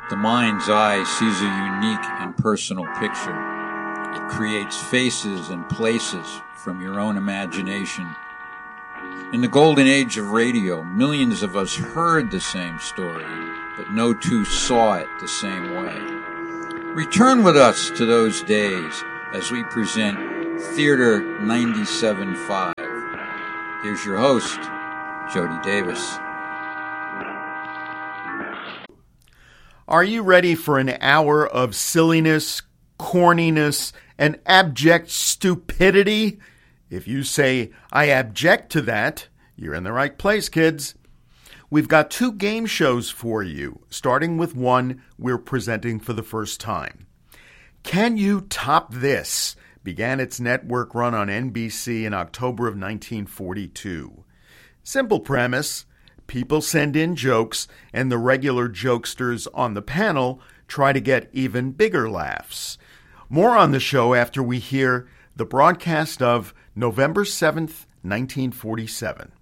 The mind's eye sees a unique and personal picture. It creates faces and places from your own imagination. In the golden age of radio, millions of us heard the same story, but no two saw it the same way. Return with us to those days as we present Theater 97.5. Here's your host, Jody Davis. Are you ready for an hour of silliness, corniness, and abject stupidity? If you say, I abject to that, you're in the right place, kids. We've got 2 game shows for you, starting with one we're presenting for the first time. Can You Top This? Began its network run on NBC in October of 1942. Simple premise. People send in jokes, and the regular jokesters on the panel try to get even bigger laughs. More on the show after we hear the broadcast of November 7th, 1947.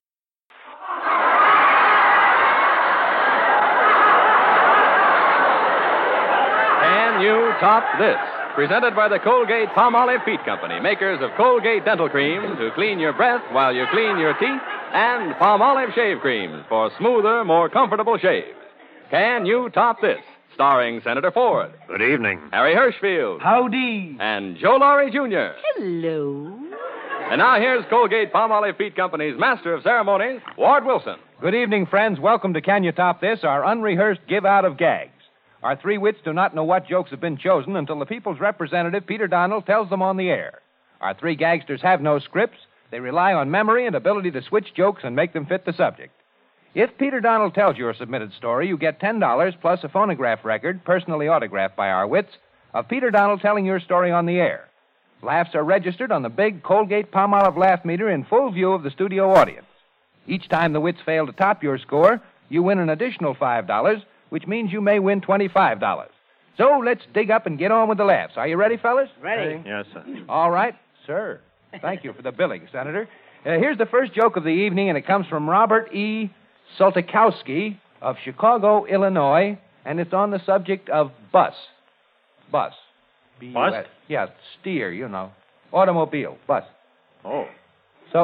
Can You Top This? Presented by the Colgate-Palmolive Peet Company, makers of Colgate Dental Cream to clean your breath while you clean your teeth, and Palmolive Shave Cream for smoother, more comfortable shaves. Can You Top This? Starring Senator Ford. Good evening. Harry Hirschfield. Howdy. And Joe Laurie Jr. Hello. And now here's Colgate-Palmolive Peet Company's Master of Ceremonies, Ward Wilson. Good evening, friends. Welcome to Can You Top This, our unrehearsed give-out of gags. Our 3 wits do not know what jokes have been chosen until the people's representative, Peter Donald, tells them on the air. Our 3 gagsters have no scripts. They rely on memory and ability to switch jokes and make them fit the subject. If Peter Donald tells your submitted story, you get $10 plus a phonograph record, personally autographed by our wits, of Peter Donald telling your story on the air. Laughs are registered on the big Colgate-Palmolive laugh meter in full view of the studio audience. Each time the wits fail to top your score, you win an additional $5, which means you may win $25. So let's dig up and get on with the laughs. Are you ready, fellas? Ready. Yes, sir. All right, sir. Thank you for the billing, Senator. Here's the first joke of the evening, and it comes from Robert E. Soltikowski of Chicago, Illinois, and it's on the subject of bus. Bus. B-U-S. Bus? Yeah, steer, you know. Automobile, bus. Oh. So...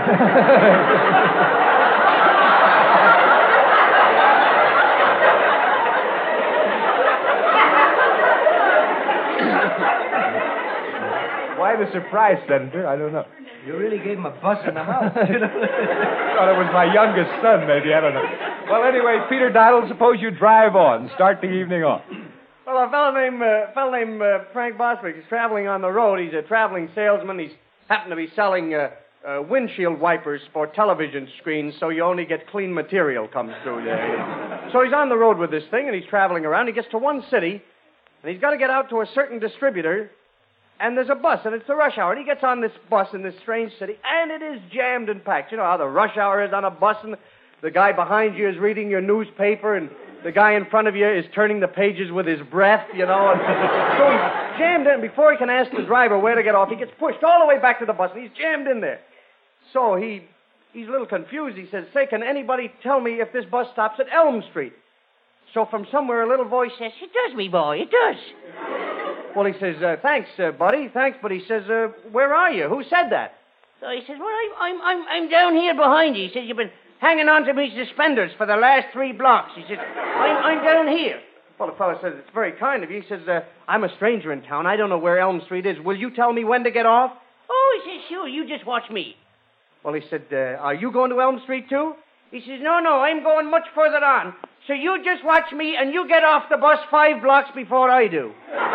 Why the surprise, Senator? I don't know. You really gave him a bus in the mouth. Thought it was my youngest son, maybe. I don't know. Well, anyway, Peter Donald, suppose you drive on. Start the evening off. Well, a fellow named Frank Boswick is traveling on the road. He's a traveling salesman. He's happened to be selling windshield wipers for television screens, so you only get clean material comes through there. You know. So he's on the road with this thing, and he's traveling around. He gets to one city, and he's got to get out to a certain distributor, and there's a bus, and it's the rush hour. And he gets on this bus in this strange city, and it is jammed and packed. You know how the rush hour is on a bus, and the guy behind you is reading your newspaper, and the guy in front of you is turning the pages with his breath, you know. And so he's jammed in. Before he can ask the driver where to get off, he gets pushed all the way back to the bus, and he's jammed in there. So he's a little confused. He says, say, can anybody tell me if this bus stops at Elm Street? So from somewhere, a little voice says, It does, me boy, it does. well, he says, thanks, buddy, thanks, but he says, where are you? Who said that? So he says, well, I'm down here behind you. He says, you've been hanging on to me suspenders for the last 3 blocks. He says, I'm down here. Well, the fellow says, it's very kind of you. He says, I'm a stranger in town. I don't know where Elm Street is. Will you tell me when to get off? Oh, he says, sure, you just watch me. Well, he said, are you going to Elm Street, too? He says, no, I'm going much further on. So you just watch me, and you get off the bus 5 blocks before I do.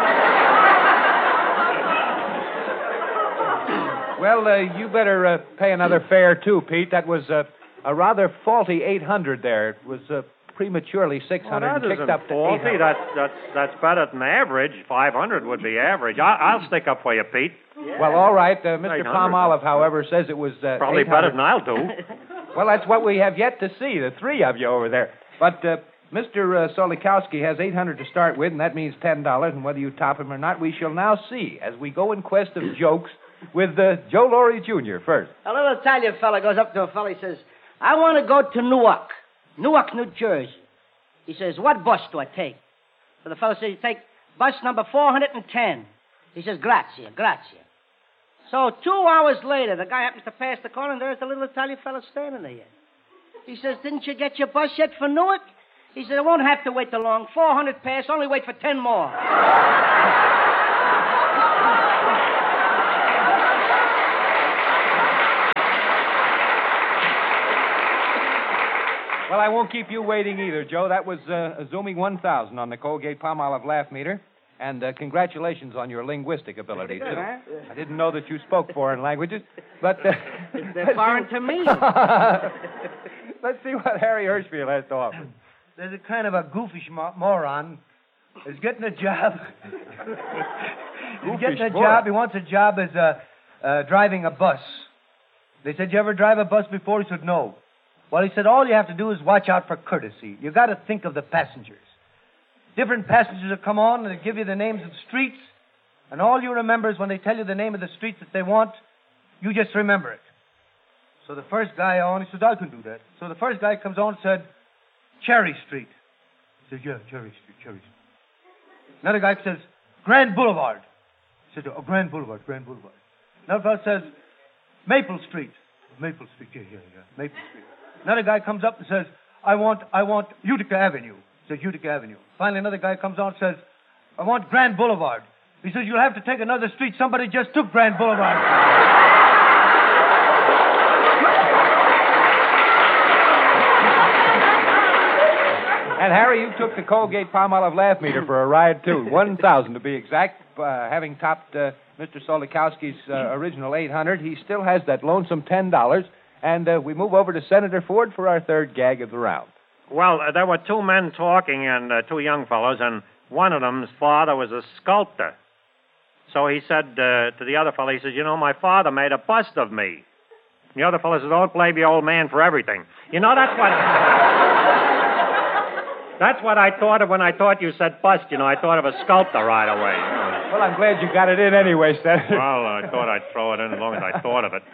Well, you better pay another fare, too, Pete. That was a rather faulty 800 there. It was prematurely 600 Well, that and kicked isn't up to faulty. 800. That's better than average. 500 would be average. I'll stick up for you, Pete. Well, all right. Mr. 800. Palmolive, however, says it was Probably 800. better than I'll do. Well, that's what we have yet to see, the 3 of you over there. But Mr. Solikowski has 800 to start with, and that means $10. And whether you top him or not, we shall now see as we go in quest of jokes with Joe Laurie Jr. first. A little Italian fella goes up to a fella. He says, I want to go to Newark, New Jersey. He says, what bus do I take? So the fellow says, you take bus number 410. He says, grazie, grazie. So 2 hours later, the guy happens to pass the corner, and there's the little Italian fellow standing there. He says, didn't you get your bus yet for Newark? He said, I won't have to wait too long. 400 pass, only wait for 10 more. Well, I won't keep you waiting either, Joe. That was a zooming 1,000 on the Colgate-Palmolive laugh meter. And congratulations on your linguistic ability, too. Huh? I didn't know that you spoke foreign languages, but... They're foreign to me. Let's see what Harry Hirschfield has to offer. There's a kind of a goofish moron. He's getting a job. He wants a job as driving a bus. They said, you ever drive a bus before? He said, no. Well, he said, all you have to do is watch out for courtesy. You got to think of the passengers. Different passengers will come on and they give you the names of streets, and all you remember is when they tell you the name of the street that they want, you just remember it. So the first guy on, he said, I can do that. So the first guy comes on and said, Cherry Street. He said, yeah, Cherry Street. Another guy says, Grand Boulevard. He said, oh, Grand Boulevard. Another fellow says, Maple Street. Maple Street, yeah, Maple Street. Another guy comes up and says, I want Utica Avenue. He says, Utica Avenue. Finally, another guy comes on and says, I want Grand Boulevard. He says, you'll have to take another street. Somebody just took Grand Boulevard. And, Harry, you took the Colgate-Palmolive laugh meter for a ride, too. 1,000 to be exact. Having topped Mr. Solikowski's original 800, he still has that lonesome $10. And we move over to Senator Ford for our third gag of the round. Well, there were two men talking and two young fellows, and one of them's father was a sculptor. So he said to the other fellow, he says, you know, my father made a bust of me. And the other fellow says, don't blame the old man for everything. You know, that's what... That's what I thought of when I thought you said bust. You know, I thought of a sculptor right away. Well, I'm glad you got it in anyway, Senator. Well, I thought I'd throw it in as long as I thought of it.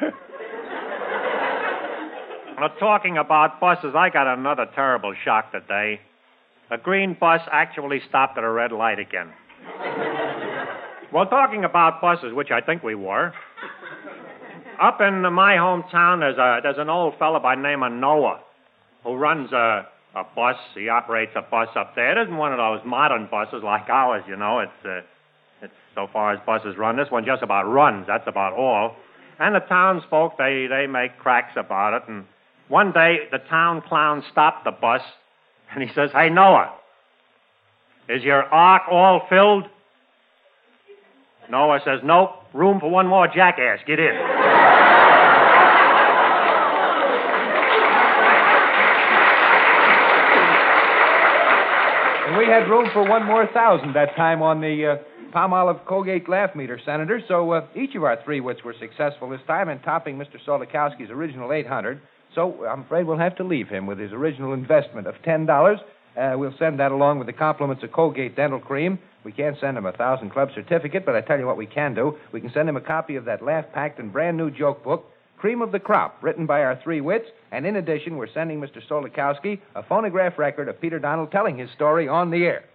Now, talking about buses, I got another terrible shock today. A green bus actually stopped at a red light again. Well, talking about buses, which I think we were, up in my hometown, there's an old fella by the name of Noah who runs a bus. He operates a bus up there. It isn't one of those modern buses like ours, you know. It's so far as buses run. This one just about runs. That's about all. And the townsfolk, they make cracks about it. And one day, the town clown stopped the bus, and he says, hey, Noah, is your ark all filled? Noah says, nope, room for one more jackass. Get in. And we had room for one more 1,000 that time on the Palmolive Colgate laugh meter, Senator. So each of our three wits were successful this time in topping Mr. Solikowski's original 800. So I'm afraid we'll have to leave him with his original investment of $10. We'll send that along with the compliments of Colgate Dental Cream. We can't send him a 1,000 Club certificate, but I tell you what we can do. We can send him a copy of that laugh-packed and brand-new joke book, Cream of the Crop, written by our three wits. And in addition, we're sending Mr. Solikowski a phonograph record of Peter Donald telling his story on the air.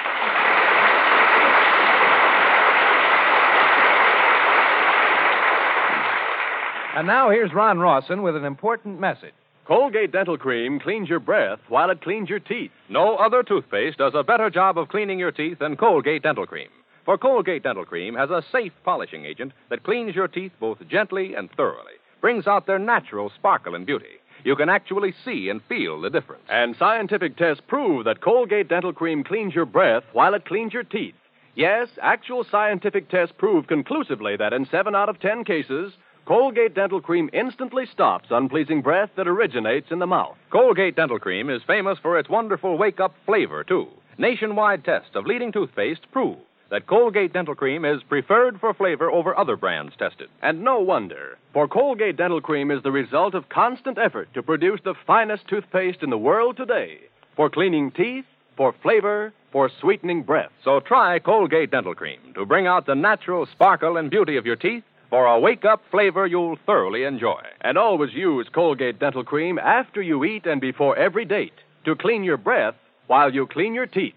And now here's Ron Rawson with an important message. Colgate Dental Cream cleans your breath while it cleans your teeth. No other toothpaste does a better job of cleaning your teeth than Colgate Dental Cream. For Colgate Dental Cream has a safe polishing agent that cleans your teeth both gently and thoroughly, brings out their natural sparkle and beauty. You can actually see and feel the difference. And scientific tests prove that Colgate Dental Cream cleans your breath while it cleans your teeth. Yes, actual scientific tests prove conclusively that in 7 out of 10 cases, Colgate Dental Cream instantly stops unpleasing breath that originates in the mouth. Colgate Dental Cream is famous for its wonderful wake-up flavor, too. Nationwide tests of leading toothpaste prove that Colgate Dental Cream is preferred for flavor over other brands tested. And no wonder, for Colgate Dental Cream is the result of constant effort to produce the finest toothpaste in the world today. For cleaning teeth, for flavor, for sweetening breath. So try Colgate Dental Cream to bring out the natural sparkle and beauty of your teeth for a wake-up flavor you'll thoroughly enjoy. And always use Colgate Dental Cream after you eat and before every date to clean your breath while you clean your teeth.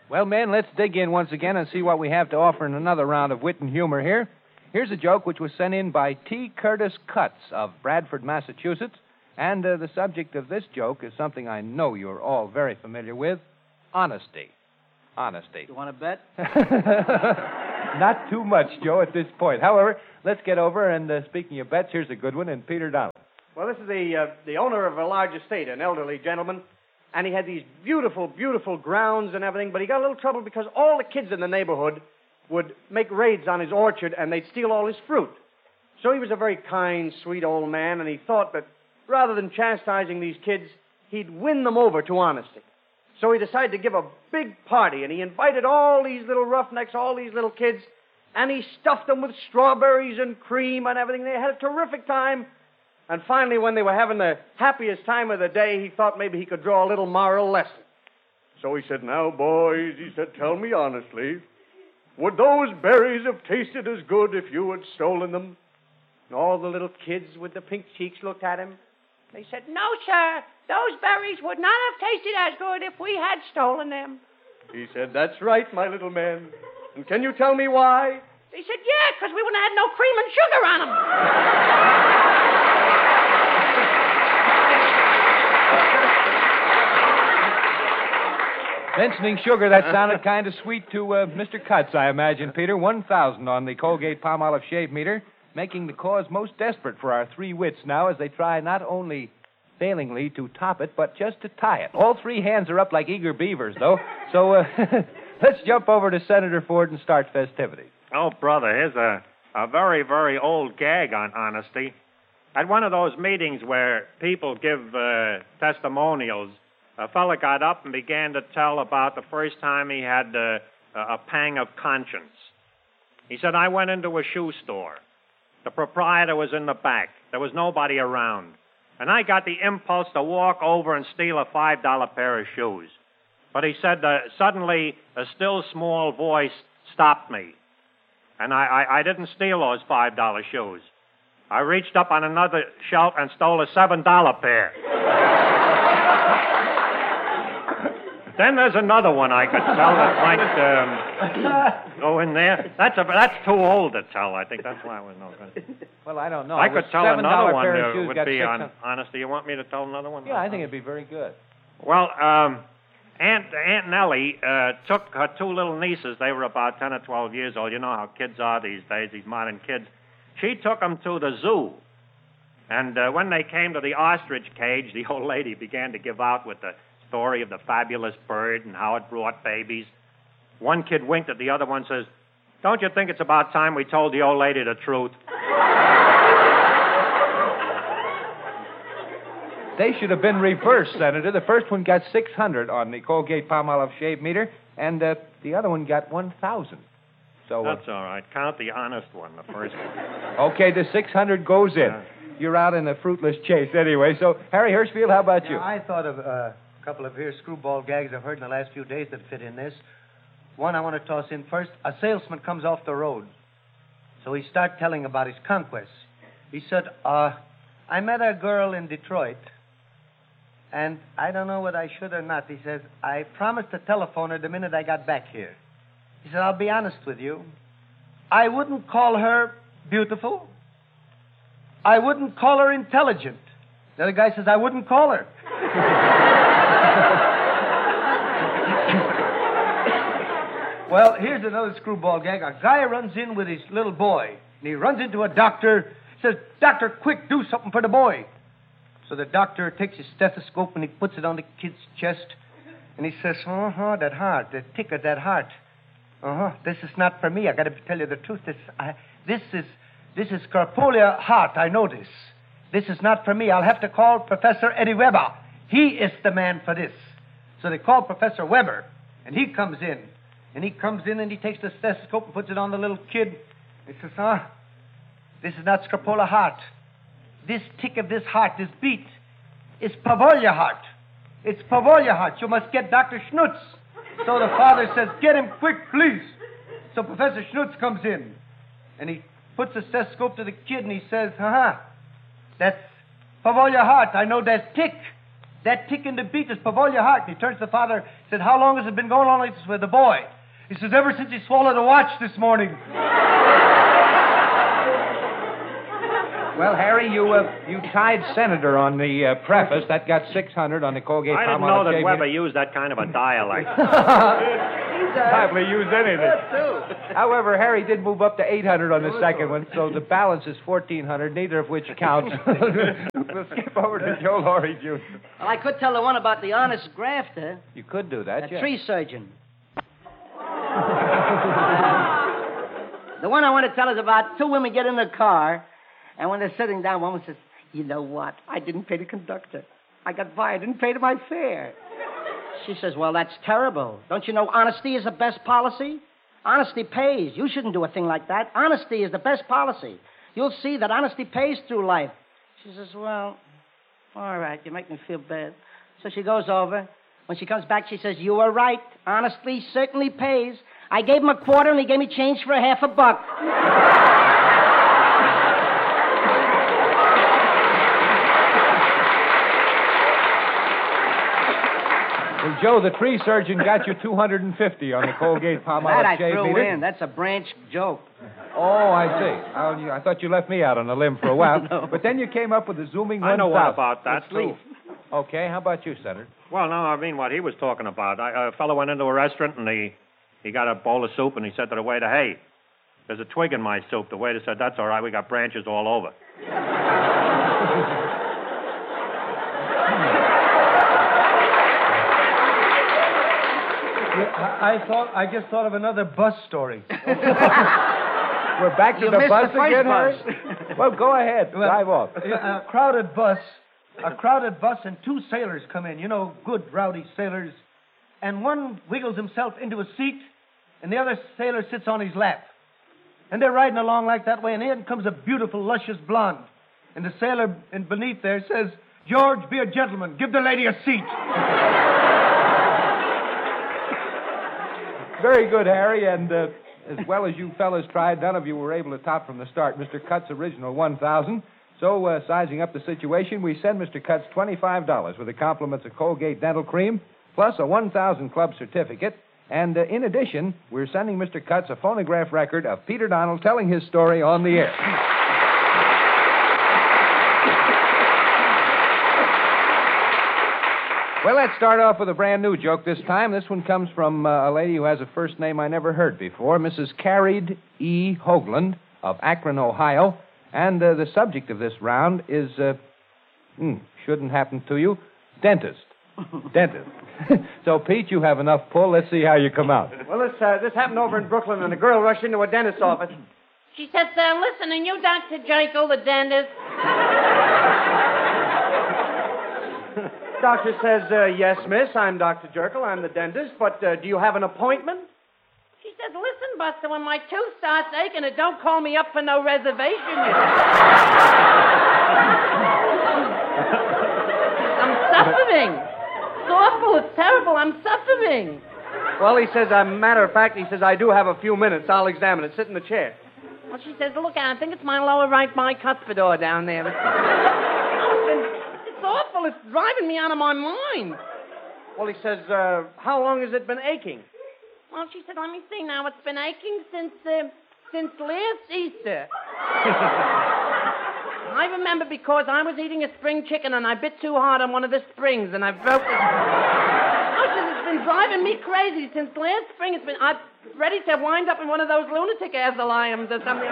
Well, men, let's dig in once again and see what we have to offer in another round of wit and humor here. Here's a joke which was sent in by T. Curtis Cutts of Bradford, Massachusetts. And the subject of this joke is something I know you're all very familiar with, honesty. Honesty. You want to bet? Not too much, Joe, at this point. However, let's get over, and speaking of bets, here's a good one in Peter Donald. Well, this is the owner of a large estate, an elderly gentleman, and he had these beautiful, beautiful grounds and everything, but he got a little trouble because all the kids in the neighborhood would make raids on his orchard, and they'd steal all his fruit. So he was a very kind, sweet old man, and he thought that rather than chastising these kids, he'd win them over to honesty. So he decided to give a big party, and he invited all these little roughnecks, all these little kids, and he stuffed them with strawberries and cream and everything. They had a terrific time. And finally, when they were having the happiest time of the day, he thought maybe he could draw a little moral lesson. So he said, "Now, boys," he said, "tell me honestly, would those berries have tasted as good if you had stolen them?" And all the little kids with the pink cheeks looked at him. They said, "No, sir, those berries would not have tasted as good if we had stolen them." He said, "That's right, my little man. And can you tell me why?" They said, "Yeah, because we wouldn't have had no cream and sugar on them." Mentioning sugar, that sounded kind of sweet to Mr. Cutts, I imagine, Peter. 1,000 on the Colgate Palmolive Shave Meter, making the cause most desperate for our three wits now as they try not only failingly to top it, but just to tie it. All three hands are up like eager beavers, though. So let's jump over to Senator Ford and start festivities. Oh, brother, here's a very, very old gag on honesty. At one of those meetings where people give testimonials, a fella got up and began to tell about the first time he had a pang of conscience. He said, "I went into a shoe store. The proprietor was in the back. There was nobody around. And I got the impulse to walk over and steal a $5 pair of shoes. But," he said, "suddenly a still small voice stopped me. And I didn't steal those $5 shoes. I reached up on another shelf and stole a $7 pair." Then there's another one I could tell that might go in there. That's too old to tell. I think that's why I was no good. Well, I don't know. I could tell another one would would be on honesty. You want me to tell another one? Yeah, I think it'd be very good. Well, Aunt Nellie took her two little nieces. They were about 10 or 12 years old. You know how kids are these days, these modern kids. She took them to the zoo. And when they came to the ostrich cage, the old lady began to give out with the story of the fabulous bird and how it brought babies. One kid winked at the other one and says, "Don't you think it's about time we told the old lady the truth?" They should have been reversed, Senator. The first one got 600 on the Colgate Palmolive Shave Meter, and the other one got 1,000. So that's all right. Count the honest one, the first one. Okay, the 600 goes in. You're out in a fruitless chase anyway. So, Harry Hirschfield, how about you? I thought of a couple of here screwball gags I've heard in the last few days that fit in this. One I want to toss in first. A salesman comes off the road. So he starts telling about his conquests. He said, I met a girl in Detroit, and I don't know whether I should or not. He says, I promised to telephone her the minute I got back here. He said, I'll be honest with you. I wouldn't call her beautiful. I wouldn't call her intelligent. The other guy says, I wouldn't call her. Well, here's another screwball gag. A guy runs in with his little boy, and he runs into a doctor, says, Doctor, quick, do something for the boy. So the doctor takes his stethoscope and he puts it on the kid's chest, and he says, that heart, the tick of that heart. This is not for me. I got to tell you the truth. This is Scarpolia heart. I know this. This is not for me. I'll have to call Professor Eddie Weber. He is the man for this. So they call Professor Weber, and he comes in. And he comes in and he takes the stethoscope and puts it on the little kid. He says, this is not Scarpola heart. This tick of this heart, this beat, is Pavolia heart. It's Pavolia heart. You must get Dr. Schnutz. So the father says, get him quick, please. So Professor Schnutz comes in, and he puts the stethoscope to the kid, and he says, that's Pavolia heart. I know that tick. That tick in the beat is Pavolia Hart. And he turns to the father, said, how long has it been going on like this with the boy? He says, ever since he swallowed a watch this morning. Well, Harry, you tied Senator on the preface. That got 600 on the Colgate. I didn't know that Weber used that kind of a dialect. Hardly used anything. However, Harry did move up to 800 on the second one, so the balance is 1,400, neither of which counts. We'll skip over to Joe Laurie, Jr. Well, I could tell the one about the honest grafter, You could do that, a tree surgeon. The one I want to tell is about two women get in the car, and when they're sitting down, one says, you know what? I didn't pay the conductor. I got by. I didn't pay my fare. She says, well, that's terrible. Don't you know honesty is the best policy? Honesty pays. You shouldn't do a thing like that. Honesty is the best policy. You'll see that honesty pays through life. She says, well, all right, you make me feel bad. So she goes over. When she comes back, she says, you were right. Honesty certainly pays. I gave him a quarter, and he gave me change for half a buck. Well, Joe, the tree surgeon got you 250 on the Colgate Palmolive That I shave threw meter. in. That's a branch joke. Oh, I see. I thought you left me out on a limb for a while. No. But then you came up with a zooming 1,000. I know what about that, Let's too. leave. Okay, how about you, Senator? Well, no, I mean what he was talking about. A fellow went into a restaurant and he got a bowl of soup and he said to the waiter, hey, there's a twig in my soup. The waiter said, that's all right. We got branches all over. I just thought of another bus story. We're back to You the missed bus the first again, bus. Harry? Well, go ahead. Drive off. A crowded bus and two sailors come in, good rowdy sailors. And one wiggles himself into a seat, and the other sailor sits on his lap. And they're riding along like that way, and in comes a beautiful, luscious blonde. And the sailor beneath there says, George, be a gentleman. Give the lady a seat. Very good, Harry, and as well as you fellas tried, none of you were able to top from the start Mr. Cutt's original 1,000. So, sizing up the situation, we send Mr. Cutt's $25 with the compliments of Colgate Dental Cream, plus a 1,000 Club certificate. And in addition, we're sending Mr. Cutt's a phonograph record of Peter Donald telling his story on the air. Well, let's start off with a brand new joke this time. This one comes from a lady who has a first name I never heard before, Mrs. Carried E. Hoagland of Akron, Ohio. And the subject of this round is, shouldn't happen to you, dentist. Dentist. So, Pete, you have enough pull. Let's see how you come out. Well, this happened over in Brooklyn, and a girl rushed into a dentist's office. She says, listen, are you Dr. Jekyll, the dentist? Doctor says, yes, miss, I'm Dr. Jekyll, I'm the dentist, but do you have an appointment? She says, listen, Buster, when my tooth starts aching, don't call me up for no reservation. I'm suffering. It's awful. It's terrible. I'm suffering. Well, he says, as a matter of fact, he says, I do have a few minutes. I'll examine it. Sit in the chair. Well, she says, look, I think it's my lower right bicuspidor down there. It's awful. It's driving me out of my mind. Well, he says, how long has it been aching? Well, she said, let me see now. It's been aching since last Easter. I remember because I was eating a spring chicken and I bit too hard on one of the springs and I broke it. Oh, she says, it's been driving me crazy since last spring. I'm ready to wind up in one of those lunatic asylums or something.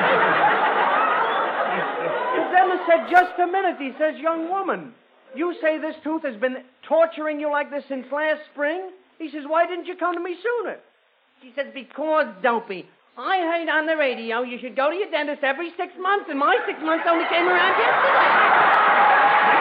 The dentist said, just a minute. He says, young woman, you say this tooth has been torturing you like this since last spring? He says, why didn't you come to me sooner? She says, because, Dopey, I heard on the radio you should go to your dentist every 6 months, and my 6 months only came around yesterday.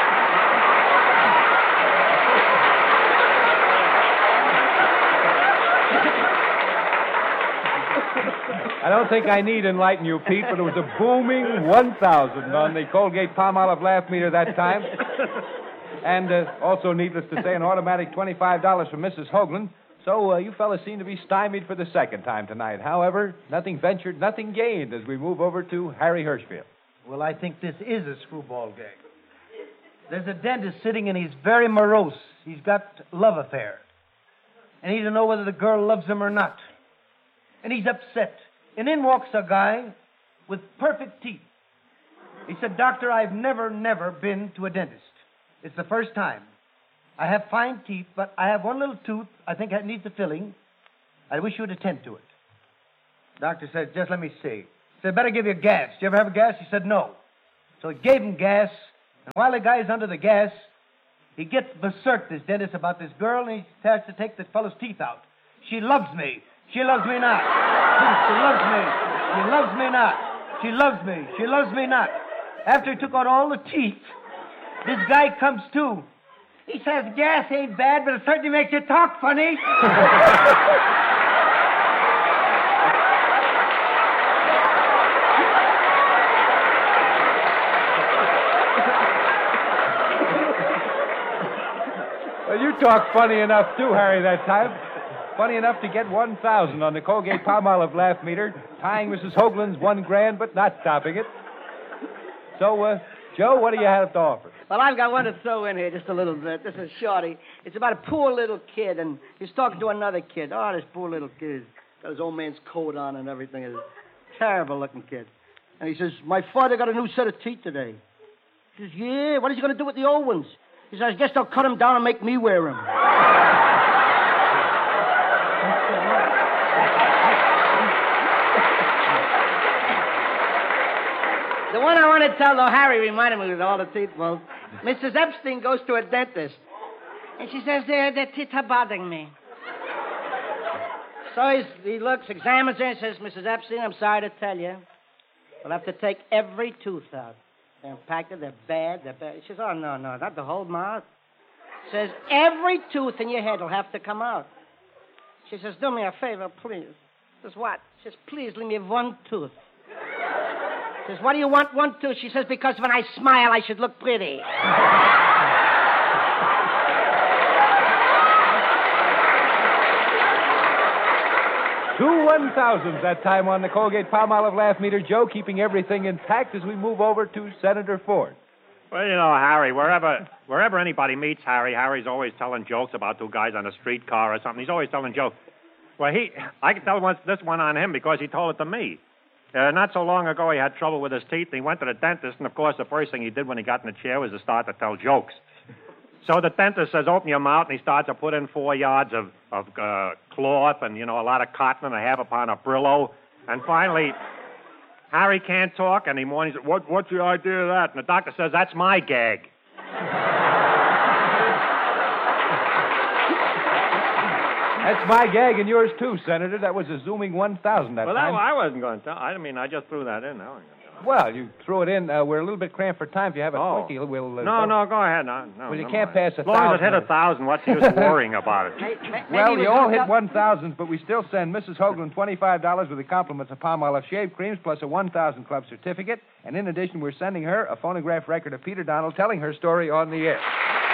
I don't think I need enlighten you, Pete, but it was a booming 1,000 on the Colgate Palmolive laugh meter that time. And also, needless to say, an automatic $25 from Mrs. Hoagland. So you fellas seem to be stymied for the second time tonight. However, nothing ventured, nothing gained as we move over to Harry Hirschfield. Well, I think this is a screwball gag. There's a dentist sitting and he's very morose. He's got love affair. And he doesn't know whether the girl loves him or not. And he's upset. And in walks a guy with perfect teeth. He said, Doctor, I've never been to a dentist. It's the first time. I have fine teeth, but I have one little tooth I think that needs a filling. I wish you would attend to it. Doctor said, just let me see. He said, better give you gas. Did you ever have a gas? He said, no. So he gave him gas, and while the guy's under the gas, he gets berserk, this dentist, about this girl, and he starts to take this fellow's teeth out. She loves me. She loves me not. She loves me. She loves me not. She loves me. She loves me not. After he took out all the teeth, this guy comes to. He says, gas ain't bad, but it certainly makes you talk funny. Well, you talk funny enough, too, Harry, that time. Funny enough to get 1,000 on the Colgate-Palmolive laugh meter, tying Mrs. Hoagland's $1,000, but not stopping it. So, Joe, what do you have to offer? Well, I've got one to throw in here just a little bit. This is Shorty. It's about a poor little kid, and he's talking to another kid. Oh, this poor little kid. He's got his old man's coat on and everything. He's a terrible-looking kid. And he says, my father got a new set of teeth today. He says, yeah, what is he going to do with the old ones? He says, I guess they'll cut them down and make me wear them. The one I want to tell, though, Harry reminded me with all the teeth. Well, Mrs. Epstein goes to a dentist, and she says, their teeth are bothering me. So he looks, examines her, and says, Mrs. Epstein, I'm sorry to tell you, we'll have to take every tooth out. They're impacted, they're bad. She says, oh, no, not the whole mouth. Says, every tooth in your head will have to come out. She says, do me a favor, please. Says, what? She says, please leave me one tooth. Says, what do you want one tooth? She says, because when I smile, I should look pretty. Two 1,000s that time on the Colgate-Palmolive laugh meter, Joe, keeping everything intact as we move over to Senator Ford. Well, you know, Harry, wherever anybody meets Harry's always telling jokes about two guys on a streetcar or something. He's always telling jokes. Well, I can tell this one on him because he told it to me. Not so long ago, he had trouble with his teeth, and he went to the dentist, and, of course, the first thing he did when he got in the chair was to start to tell jokes. So the dentist says, open your mouth, and he starts to put in 4 yards of cloth and, a lot of cotton and a half a pound of Brillo. And finally, Harry can't talk anymore, and he says, what's the idea of that? And the doctor says, that's my gag. That's my gag and yours, too, Senator. That was a zooming 1,000 that time. Well, I wasn't going to tell. I just threw that in. Well, you threw it in. We're a little bit cramped for time. If you have a quickie, we'll... No, go ahead. No, well, you can't pass 1,000. As long as it hit 1,000, what's the use of worrying about it? Well, you all hit 1,000, but we still send Mrs. Hoagland $25 with the compliments of Palmolive shave creams plus a 1,000 Club certificate. And in addition, we're sending her a phonograph record of Peter Donald telling her story on the air.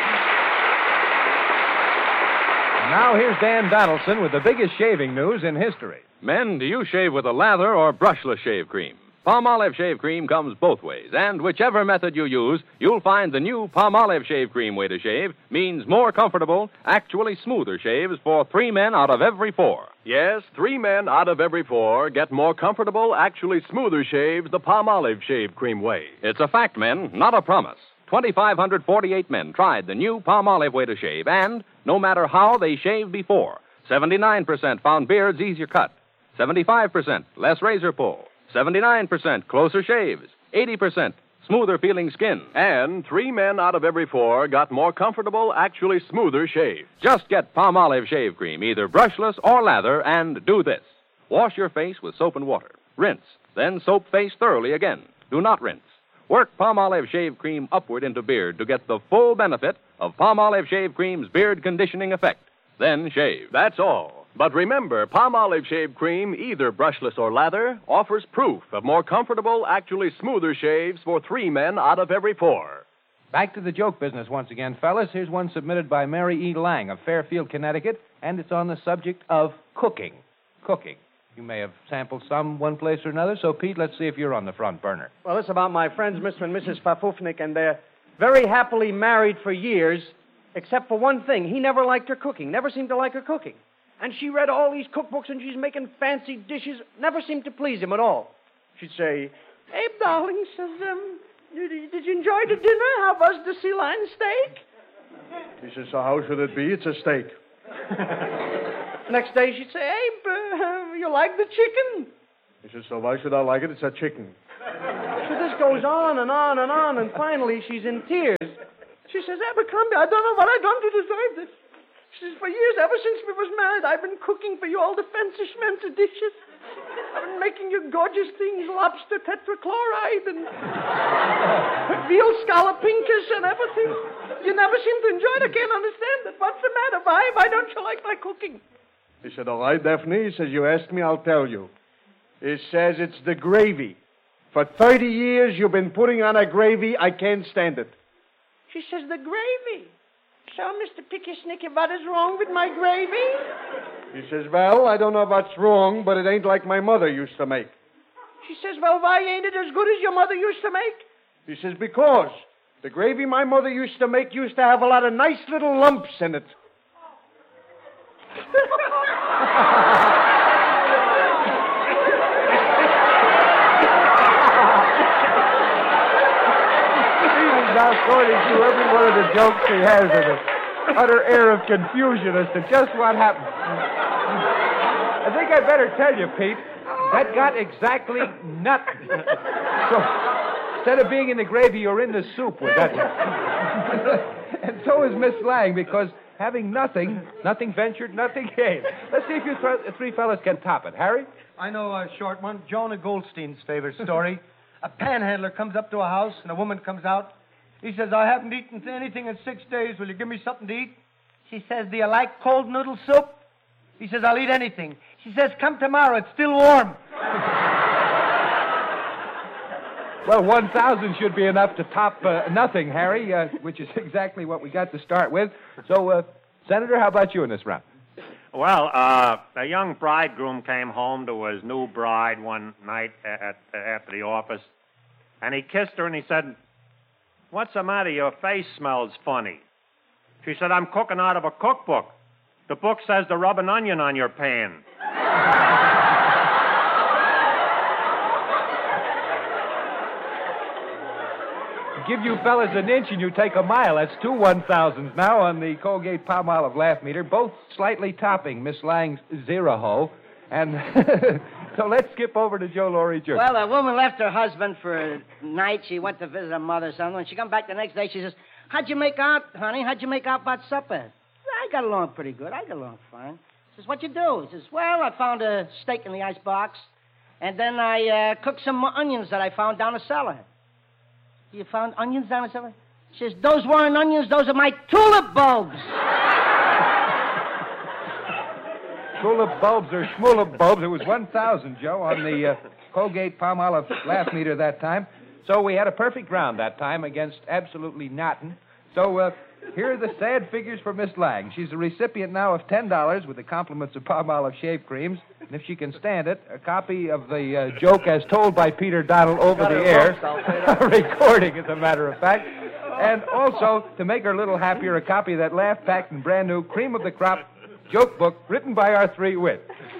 Now here's Dan Donaldson with the biggest shaving news in history. Men, do you shave with a lather or brushless shave cream? Palmolive shave cream comes both ways, and whichever method you use, you'll find the new Palmolive shave cream way to shave means more comfortable, actually smoother shaves for 3 men out of every 4. Yes, 3 men out of every 4 get more comfortable, actually smoother shaves the Palmolive shave cream way. It's a fact, men, not a promise. 2,548 men tried the new Palmolive way to shave, and no matter how they shaved before, 79% found beards easier cut, 75% less razor pull, 79% closer shaves, 80% smoother feeling skin. And 3 men out of every 4 got more comfortable, actually smoother shaves. Just get Palmolive shave cream, either brushless or lather, and do this. Wash your face with soap and water. Rinse, then soap face thoroughly again. Do not rinse. Work Palmolive shave cream upward into beard to get the full benefit of Palmolive shave cream's beard conditioning effect. Then shave. That's all. But remember, Palmolive shave cream, either brushless or lather, offers proof of more comfortable, actually smoother shaves for 3 men out of every 4. Back to the joke business once again, fellas. Here's one submitted by Mary E. Lang of Fairfield, Connecticut, and it's on the subject of cooking. Cooking. You may have sampled some one place or another, so, Pete, let's see if you're on the front burner. Well, this is about my friends, Mr. and Mrs. Fafufnik, and very happily married for years, except for one thing. He never liked her cooking, never seemed to like her cooking. And she read all these cookbooks, and she's making fancy dishes, never seemed to please him at all. She'd say, Abe, darling, says, did you enjoy the dinner? How was the sea lion steak? He says, so how should it be? It's a steak. Next day she'd say, Abe, you like the chicken? He says, so why should I like it? It's a chicken. So this goes on and on and on, and finally she's in tears. She says, Abercrombie, I don't know what I've done to deserve this. She says, for years, ever since we was married, I've been cooking for you all the fancy schmancy dishes. I've been making you gorgeous things, lobster tetrachloride and veal scallopinkus and everything. You never seem to enjoy it. I can't understand it. What's the matter? Why don't you like my cooking? He said, all right, Daphne. He says, you asked me, I'll tell you. He says, it's the gravy. For 30 years, you've been putting on a gravy. I can't stand it. She says, the gravy. So, Mr. Picky-Snicky, what is wrong with my gravy? He says, well, I don't know what's wrong, but it ain't like my mother used to make. She says, well, why ain't it as good as your mother used to make? He says, because the gravy my mother used to make used to have a lot of nice little lumps in it. Now, according to every one of the jokes he has, in an utter air of confusion as to just what happened. I think I'd better tell you, Pete, that got exactly nothing. So, instead of being in the gravy, you're in the soup with that one. And so is Miss Lang, because having nothing ventured, nothing gained. Let's see if you three fellas can top it. Harry? I know a short one. Jonah Goldstein's favorite story. A panhandler comes up to a house, and a woman comes out. He says, I haven't eaten anything in 6 days. Will you give me something to eat? She says, do you like cold noodle soup? He says, I'll eat anything. She says, come tomorrow. It's still warm. Well, 1,000 should be enough to top nothing, Harry, which is exactly what we got to start with. So, Senator, how about you in this round? Well, a young bridegroom came home to his new bride one night after the office, and he kissed her and he said, what's the matter? Your face smells funny. She said, I'm cooking out of a cookbook. The book says to rub an onion on your pan. Give you fellas an inch and you take a mile. That's 2 1,000s now on the Colgate Palmolive laugh meter, both slightly topping Miss Lang's zero-ho. And so let's skip over to Joe Laurie Jr. Well, a woman left her husband for a night. She went to visit her mother or something. When she come back the next day, she says, how'd you make out, honey? How'd you make out about supper? I got along pretty good. I got along fine. She says, what'd you do? He says, well, I found a steak in the icebox, and then I cooked some onions that I found down the cellar. You found onions down the cellar? She says, those weren't onions. Those are my tulip bulbs. Tulip bulbs or schmulip bulbs. It was 1,000, Joe, on the Colgate Palmolive laugh meter that time. So we had a perfect round that time against absolutely nothing. So here are the sad figures for Miss Lang. She's a recipient now of $10 with the compliments of Palmolive shave creams. And if she can stand it, a copy of the joke as told by Peter Donald over the air. A recording, as a matter of fact. And also, to make her a little happier, a copy of that laugh-packed and brand-new Cream of the Crop joke book written by our three wits.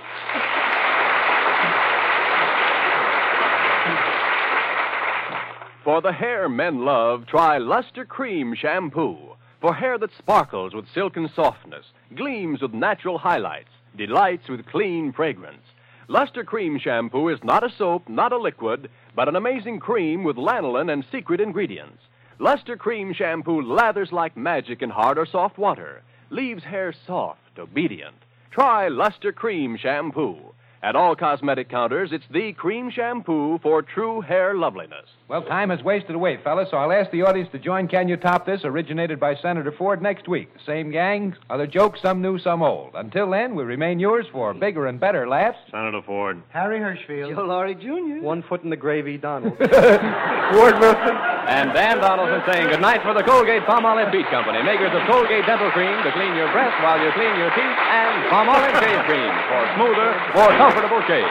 For the hair men love, try Luster Cream Shampoo. For hair that sparkles with silken softness, gleams with natural highlights, delights with clean fragrance. Luster Cream Shampoo is not a soap, not a liquid, but an amazing cream with lanolin and secret ingredients. Luster Cream Shampoo lathers like magic in hard or soft water, leaves hair soft, obedient. Try Luster Cream Shampoo. At all cosmetic counters, it's the cream shampoo for true hair loveliness. Well, time has wasted away, fellas, so I'll ask the audience to join Can You Top This, originated by Senator Ford, next week. Same gang, other jokes, some new, some old. Until then, we remain yours for bigger and better laughs. Senator Ford. Harry Hirschfield. Joe Laurie Jr. 1 foot in the gravy, Donald. Ward Wilson. And Dan Donaldson saying goodnight for the Colgate Palmolive Beach Company, makers of Colgate Dental Cream to clean your breath while you clean your teeth, and Palmolive Shave Cream for smoother, more comfortable shave.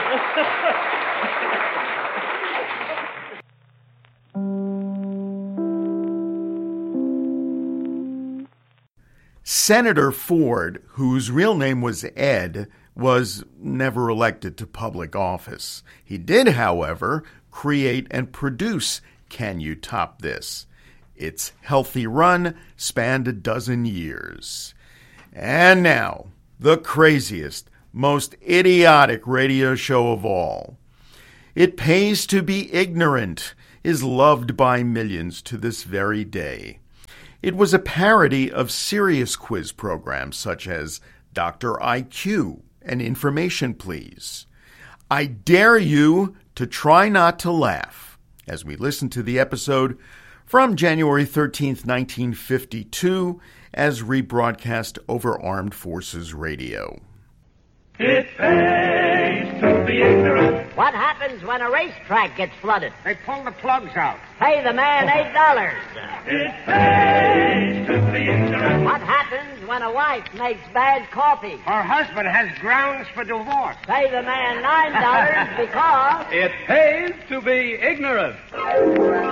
Senator Ford, whose real name was Ed, was never elected to public office. He did, however, create and produce Can You Top This? Its healthy run spanned a dozen years. And now, the craziest, most idiotic radio show of all. It Pays to Be Ignorant is loved by millions to this very day. It was a parody of serious quiz programs such as Dr. IQ and Information Please. I dare you to try not to laugh as we listen to the episode from January 13th, 1952, as rebroadcast over Armed Forces Radio. It pays to be ignorant. What happens when a racetrack gets flooded? They pull the plugs out. Pay the man $8. It pays to be ignorant. What happens when a wife makes bad coffee? Her husband has grounds for divorce. Pay the man $9 because... It pays to be ignorant.